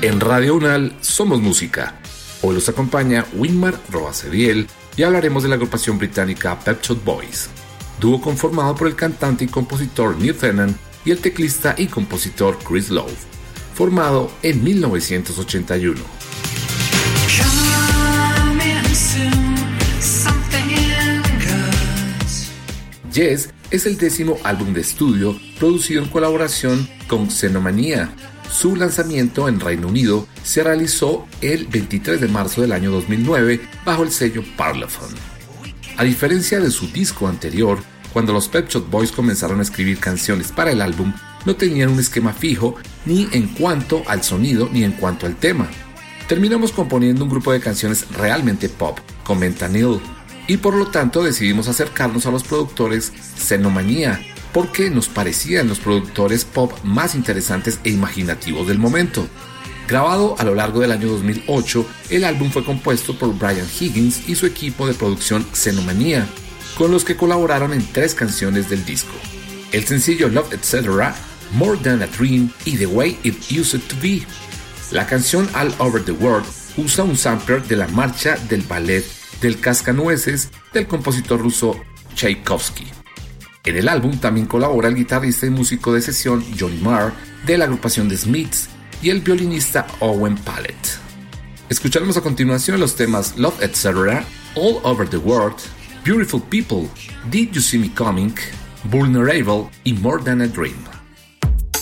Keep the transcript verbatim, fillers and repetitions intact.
En Radio Unal somos música. Hoy los acompaña Winmar Roaseriel y hablaremos de la agrupación británica Pet Shop Boys, dúo conformado por el cantante y compositor Neil Tennant y el teclista y compositor Chris Lowe, formado en mil novecientos ochenta y uno. Yes es el décimo álbum de estudio producido en colaboración con Xenomania. Su lanzamiento en Reino Unido se realizó el veintitrés de marzo del año dos mil nueve bajo el sello Parlophone. A diferencia de su disco anterior, cuando los Pet Shop Boys comenzaron a escribir canciones para el álbum, no tenían un esquema fijo ni en cuanto al sonido ni en cuanto al tema. Terminamos componiendo un grupo de canciones realmente pop, comenta Neil, y por lo tanto decidimos acercarnos a los productores Xenomania, porque nos parecían los productores pop más interesantes e imaginativos del momento. Grabado a lo largo del año dos mil ocho, el álbum fue compuesto por Brian Higgins y su equipo de producción Xenomania, con los que colaboraron en tres canciones del disco: el sencillo Love etcétera, More Than a Dream y The Way It Used to Be. La canción All Over the World usa un sampler de la marcha del ballet del Cascanueces del compositor ruso Tchaikovsky. En el álbum también colabora el guitarrista y músico de sesión Johnny Marr de la agrupación The Smiths y el violinista Owen Pallett. Escucharemos a continuación los temas Love etcétera, All Over the World, Beautiful People, Did You See Me Coming, Vulnerable y More Than a Dream.